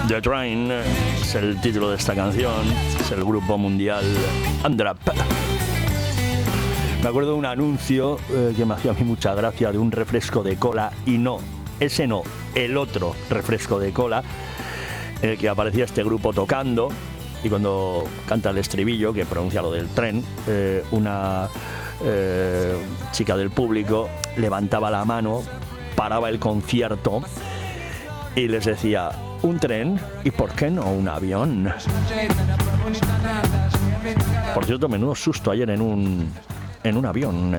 The Train es el título de esta canción, es el grupo mundial Andrap. Me acuerdo de un anuncio que me hacía a mí mucha gracia, de un refresco de cola, y no, ese no, el otro refresco de cola, en el que aparecía este grupo tocando, y cuando canta el estribillo, que pronuncia lo del tren, una chica del público levantaba la mano, paraba el concierto y les decía: un tren, y por qué no un avión. Por cierto, menudo susto ayer en un avión.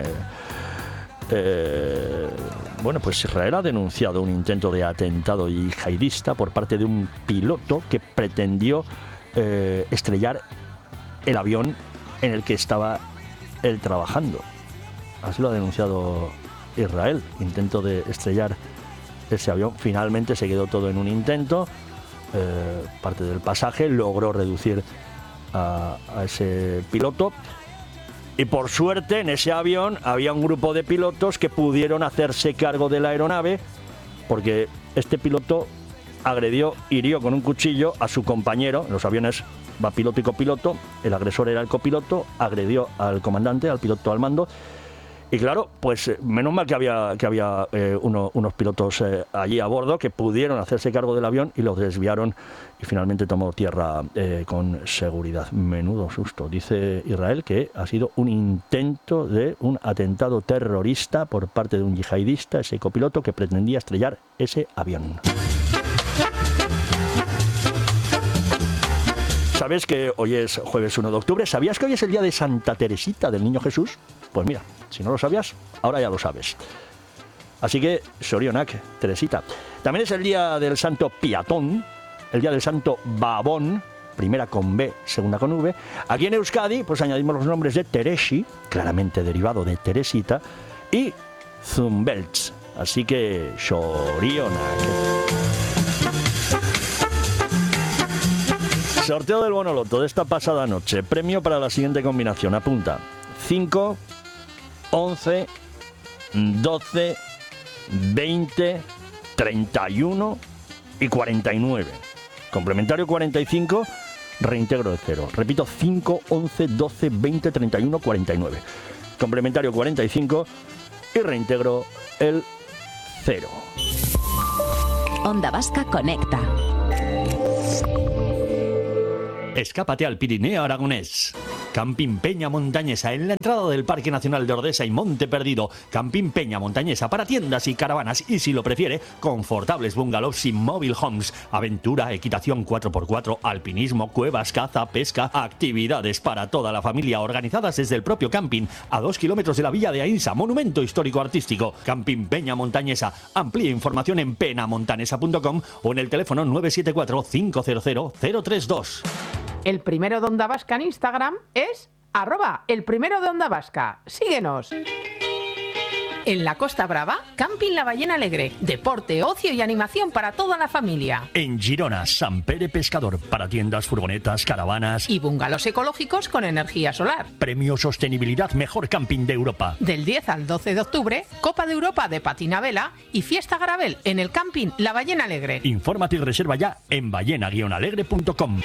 Bueno, pues Israel ha denunciado un intento de atentado yihadista por parte de un piloto que pretendió estrellar el avión en el que estaba él trabajando. Así lo ha denunciado Israel, intento de estrellar ese avión. Finalmente se quedó todo en un intento. Parte del pasaje logró reducir a ese piloto, y por suerte en ese avión había un grupo de pilotos que pudieron hacerse cargo de la aeronave, porque este piloto hirió con un cuchillo a su compañero. En los aviones va piloto y copiloto, el agresor era el copiloto, agredió al comandante, al piloto al mando. Y claro, pues menos mal que había unos pilotos allí a bordo que pudieron hacerse cargo del avión y lo desviaron, y finalmente tomó tierra con seguridad. Menudo susto. Dice Israel que ha sido un intento de un atentado terrorista por parte de un yihadista, ese copiloto que pretendía estrellar ese avión. ¿Sabes que hoy es jueves 1 de octubre? ¿Sabías que hoy es el día de Santa Teresita del Niño Jesús? Pues mira, si no lo sabías, ahora ya lo sabes. Así que, Sorionak, Teresita. También es el día del Santo Piatón, el día del Santo Babón, primera con B, segunda con V. Aquí en Euskadi, pues añadimos los nombres de Teresi, claramente derivado de Teresita, y Zumbelts. Así que, Sorionak. Sorteo del Bonoloto de esta pasada noche. Premio para la siguiente combinación. Apunta: 5, 11, 12, 20, 31 y 49. Complementario 45, reintegro el 0. Repito: 5, 11, 12, 20, 31, 49. Complementario 45 y reintegro el 0. Onda Vasca conecta. Escápate al Pirineo aragonés. Camping Peña Montañesa, en la entrada del Parque Nacional de Ordesa y Monte Perdido. Camping Peña Montañesa para tiendas y caravanas, y si lo prefiere, confortables bungalows y mobile homes. Aventura, equitación 4x4, alpinismo, cuevas, caza, pesca, actividades para toda la familia organizadas desde el propio camping, a 2 kilómetros de la Villa de Ainsa, monumento histórico artístico. Camping Peña Montañesa. Amplía información en penamontanesa.com o en el teléfono 974 500 032. El primero de Onda Vasca en Instagram es @elprimerodeondavasca. Síguenos. En la Costa Brava, Camping La Ballena Alegre. Deporte, ocio y animación para toda la familia. En Girona, Sant Pere Pescador, para tiendas, furgonetas, caravanas Y bungalows ecológicos con energía solar. Premio Sostenibilidad Mejor Camping de Europa. Del 10 al 12 de octubre, Copa de Europa de patinavela y Fiesta Garabel en el Camping La Ballena Alegre. Infórmate y reserva ya en ballena-alegre.com.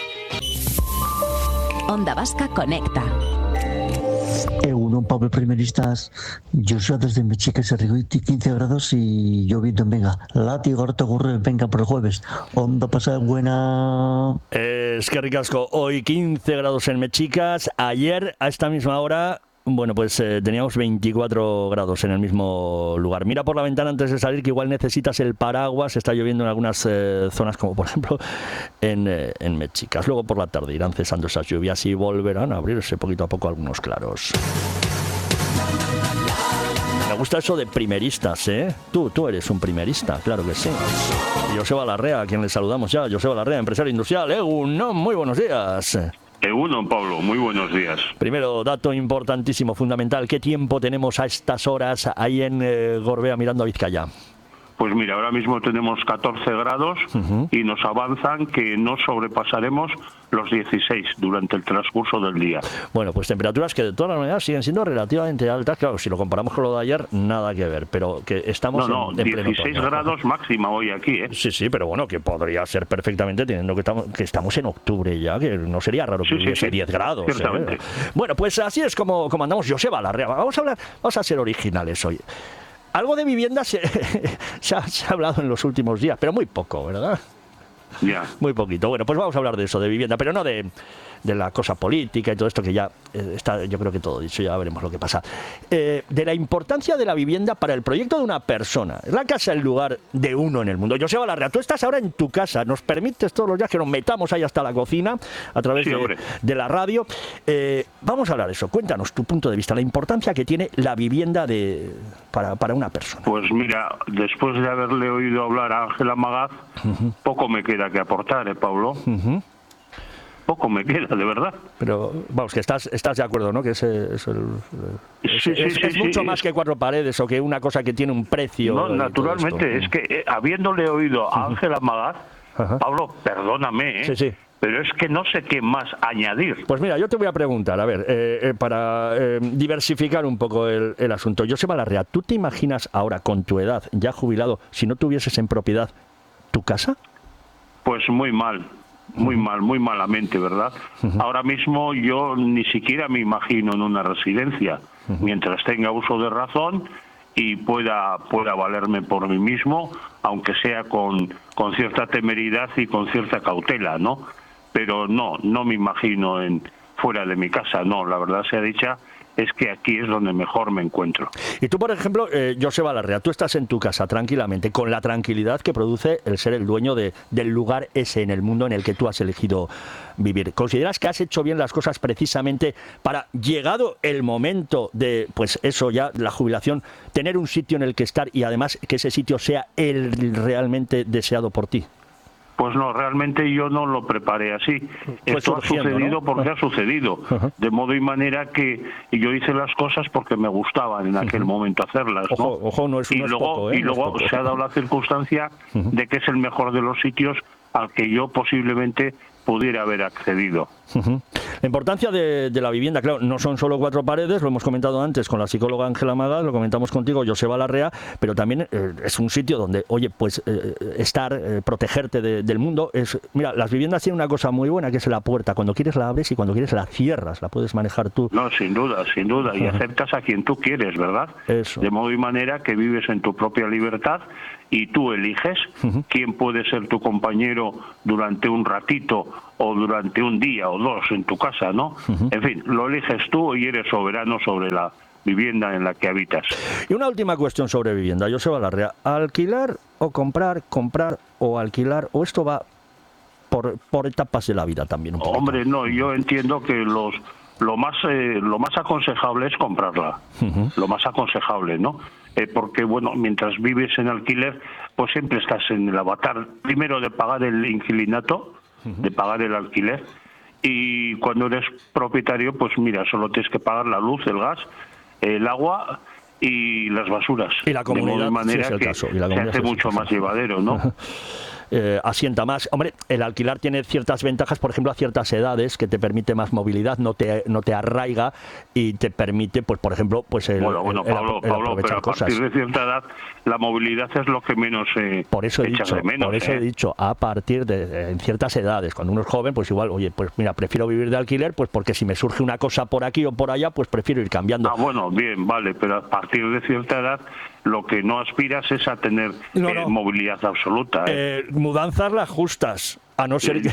Onda Vasca conecta. Uno, Pablo Primeristas, yo soy desde Mechica, Serriguiti, 15 grados y lloviendo en Venga. Látigo, Horto Gurre, Venga por el jueves. Onda pasada buena. Es que ricasco. Hoy 15 grados en Mechicas. Ayer, a esta misma hora, bueno, pues teníamos 24 grados en el mismo lugar. Mira por la ventana antes de salir, que igual necesitas el paraguas. Está lloviendo en algunas zonas, como por ejemplo en Mechicas. Luego por la tarde irán cesando esas lluvias y volverán a abrirse poquito a poco algunos claros. Me gusta eso de primeristas, ¿eh? Tú eres un primerista, claro que sí. Y Joseba Larrea, a quien le saludamos ya. Joseba Larrea, empresario industrial. No, muy buenos días. Egunon, Pablo, muy buenos días. Primero, dato importantísimo, fundamental. ¿Qué tiempo tenemos a estas horas ahí en Gorbea mirando a Vizcaya? Pues mira, ahora mismo tenemos 14 grados y nos avanzan que no sobrepasaremos los 16 durante el transcurso del día. Bueno, pues temperaturas que de todas maneras siguen siendo relativamente altas. Claro, si lo comparamos con lo de ayer, nada que ver, pero que estamos en pleno 16 otoño. grados máxima hoy aquí, ¿eh? Sí, pero bueno, que podría ser perfectamente, teniendo que estamos en octubre ya, que no sería raro que hubiese 10 grados. Ciertamente. Bueno, pues así es como andamos. Joseba Larrea, vamos a ser originales hoy. Algo de vivienda se ha hablado en los últimos días, pero muy poco, ¿verdad? Ya. Muy poquito. Bueno, pues vamos a hablar de eso, de vivienda, pero no de la cosa política y todo esto que ya está, yo creo que todo dicho, ya veremos lo que pasa. De la importancia de la vivienda para el proyecto de una persona. Es la casa el lugar de uno en el mundo. Joseba Larrea, tú estás ahora en tu casa, nos permites todos los días que nos metamos ahí hasta la cocina a través de la radio. Vamos a hablar de eso. Cuéntanos tu punto de vista, la importancia que tiene la vivienda para una persona. Pues mira, después de haberle oído hablar a Ángela Magaz, poco me queda que aportar, Pablo. Poco me queda, de verdad. Pero vamos, que estás de acuerdo, ¿no? Que es mucho más que 4 paredes o que una cosa que tiene un precio. No, naturalmente, es que habiéndole oído a Ángela Magaz, Pablo, perdóname, Sí. pero es que no sé qué más añadir. Pues mira, yo te voy a preguntar, a ver, para diversificar un poco el asunto. Joseba Larrea, ¿tú te imaginas ahora, con tu edad, ya jubilado, si no tuvieses en propiedad tu casa? Pues muy mal. Muy malamente, ¿verdad? Ahora mismo yo ni siquiera me imagino en una residencia, mientras tenga uso de razón y pueda valerme por mí mismo, aunque sea con cierta temeridad y con cierta cautela, ¿no? Pero no me imagino fuera de mi casa, no, la verdad sea dicha, es que aquí es donde mejor me encuentro. Y tú, por ejemplo, Joseba Larrea, tú estás en tu casa tranquilamente, con la tranquilidad que produce el ser el dueño del lugar ese en el mundo en el que tú has elegido vivir. ¿Consideras que has hecho bien las cosas precisamente para, llegado el momento de, pues eso ya, la jubilación, tener un sitio en el que estar y además que ese sitio sea el realmente deseado por ti? Pues no, realmente yo no lo preparé así. Esto ha sucedido, ¿no? Porque ha sucedido. De modo y manera que yo hice las cosas porque me gustaban en aquel momento hacerlas, ¿no? Ojo, no es poco, ¿eh? Y luego se ha dado la circunstancia de que es el mejor de los sitios al que yo posiblemente pudiera haber accedido. La importancia de la vivienda, claro, no son solo 4 paredes, lo hemos comentado antes con la psicóloga Ángela Magaz, lo comentamos contigo, Joseba Larrea, pero también es un sitio donde, oye, pues estar, protegerte del mundo. Mira, las viviendas tienen una cosa muy buena, que es la puerta. Cuando quieres la abres y cuando quieres la cierras, la puedes manejar tú. No, sin duda, y aceptas a quien tú quieres, ¿verdad? Eso. De modo y manera que vives en tu propia libertad y tú eliges quién puede ser tu compañero durante un ratito o durante un día o 2 en tu casa, ¿no? En fin, lo eliges tú y eres soberano sobre la vivienda en la que habitas. Y una última cuestión sobre vivienda, Joseba Larrea. ¿Alquilar o comprar o alquilar, o esto va por etapas de la vida también? Hombre, no, yo entiendo que lo más aconsejable es comprarla. Lo más aconsejable, ¿no? Porque, bueno, mientras vives en alquiler, pues siempre estás en el avatar, primero de pagar el inquilinato, de pagar el alquiler, y cuando eres propietario, pues mira, solo tienes que pagar la luz, el gas, el agua y las basuras. Y la comunidad, de manera si es el que caso. Y se hace mucho más llevadero, ¿no? Asienta más. Hombre, el alquilar tiene ciertas ventajas, por ejemplo, a ciertas edades, que te permite más movilidad, no te arraiga y te permite, pues por ejemplo, pues Pablo, pero a partir de cierta edad la movilidad es lo que menos por eso echas de menos. Por eso he dicho, a partir de en ciertas edades, cuando uno es joven, pues igual, oye, pues mira, prefiero vivir de alquiler, pues porque si me surge una cosa por aquí o por allá, pues prefiero ir cambiando. Bueno, bien, vale, pero a partir de cierta edad lo que no aspiras es a tener movilidad absoluta. Mudanzas las justas, a no ser que...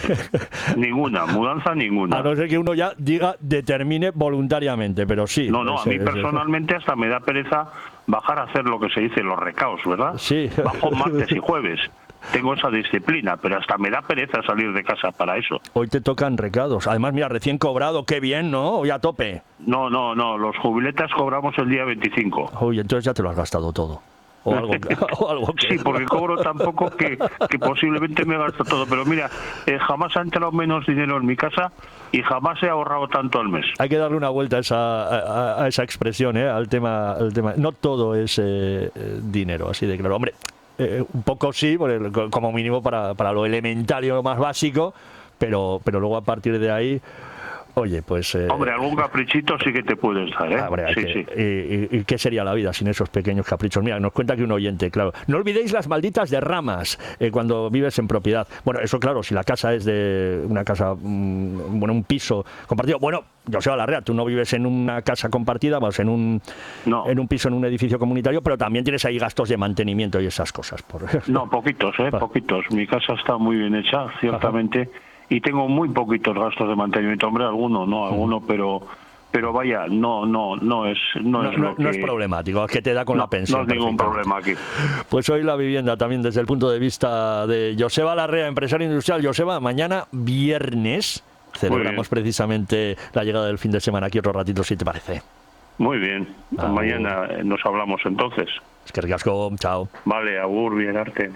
mudanza ninguna. A no ser que uno ya determine voluntariamente, pero sí. No, a mí personalmente hasta me da pereza bajar a hacer lo que se dice los recaos, ¿verdad? Sí. Bajo martes y jueves. Tengo esa disciplina, pero hasta me da pereza salir de casa para eso. Hoy te tocan recados. Además, mira, recién cobrado, qué bien, ¿no? Hoy a tope. No, los jubiletas cobramos el día 25. Oye, entonces ya te lo has gastado todo. O algo que... Sí, porque cobro tan poco que posiblemente me gasto todo. Pero mira, jamás ha entrado menos dinero en mi casa y jamás he ahorrado tanto al mes. Hay que darle una vuelta a esa expresión, al tema. No todo es dinero, así de claro. Hombre, un poco sí, como mínimo para lo elementario más básico, pero luego a partir de ahí, oye, pues... Hombre, algún caprichito sí que te puedes dar, ¿eh? Hombre, sí. ¿Y qué sería la vida sin esos pequeños caprichos? Mira, nos cuenta aquí un oyente, claro. No olvidéis las malditas derramas cuando vives en propiedad. Bueno, eso claro, si la casa es de una casa, un piso compartido. Bueno, Joseba Larrea, tú no vives en una casa compartida, vas en un piso, en un edificio comunitario, pero también tienes ahí gastos de mantenimiento y esas cosas. No, poquitos, poquitos. Mi casa está muy bien hecha, ciertamente. Ajá. Y tengo muy poquitos gastos de mantenimiento, hombre, alguno, pero vaya, no es problemático, es que te da con la pensión. No es ningún problema aquí. Pues hoy la vivienda también desde el punto de vista de Joseba Larrea, empresario industrial. Joseba, mañana viernes celebramos precisamente la llegada del fin de semana aquí otro ratito, si te parece. Muy bien, mañana nos hablamos entonces. Es que ricasco, chao. Vale, agur, bien arte.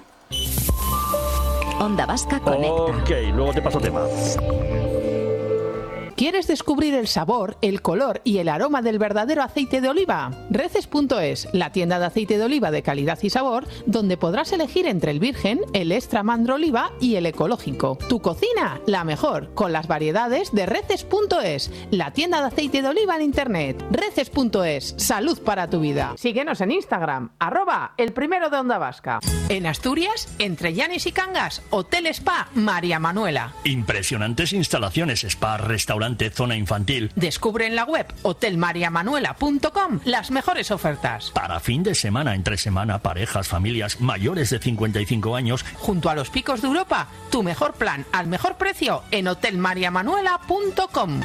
Onda Vasca Conecta. Ok, luego te paso tema. ¿Quieres descubrir el sabor, el color y el aroma del verdadero aceite de oliva? Reces.es, la tienda de aceite de oliva de calidad y sabor, donde podrás elegir entre el virgen, el extra mandro oliva y el ecológico. Tu cocina, la mejor, con las variedades de Reces.es, la tienda de aceite de oliva en internet. Reces.es, salud para tu vida. Síguenos en Instagram, @elprimero de Onda Vasca. En Asturias, entre Llanes y Cangas, Hotel Spa María Manuela. Impresionantes instalaciones, spa, restaurante, zona infantil. Descubre en la web hotelmariamanuela.com las mejores ofertas. Para fin de semana, entre semana, parejas, familias mayores de 55 años. Junto a los picos de Europa, tu mejor plan al mejor precio en hotelmariamanuela.com.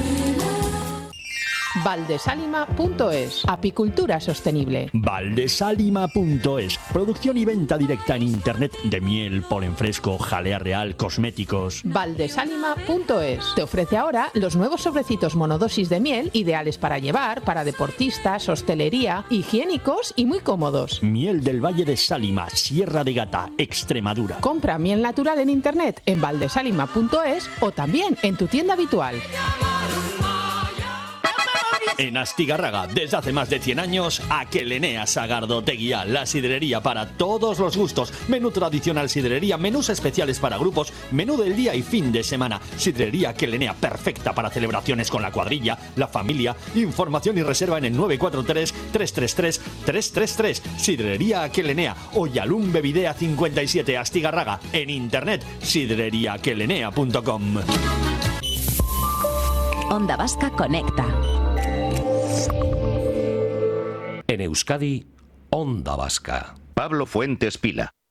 Valdesalima.es, apicultura sostenible. Valdesalima.es, producción y venta directa en internet de miel, polen fresco, jalea real, cosméticos. Valdesalima.es te ofrece ahora los nuevos sobrecitos monodosis de miel, ideales para llevar, para deportistas, hostelería, higiénicos y muy cómodos. Miel del Valle de Sálima, Sierra de Gata, Extremadura. Compra miel natural en internet en valdesalima.es o también en tu tienda habitual. En Astigarraga, desde hace más de 100 años, Aquelenea Sagardoteguía, la sidrería para todos los gustos. Menú tradicional sidrería, menús especiales para grupos, menú del día y fin de semana. Sidrería Aquelenea, perfecta para celebraciones con la cuadrilla, la familia. Información y reserva en el 943-333-333. Sidrería Aquelenea, Oyalum Bebidea 57, Astigarraga. En internet, sidreriaaquelenea.com. Onda Vasca Conecta. En Euskadi, Onda Vasca. Pablo Fuentes Pila.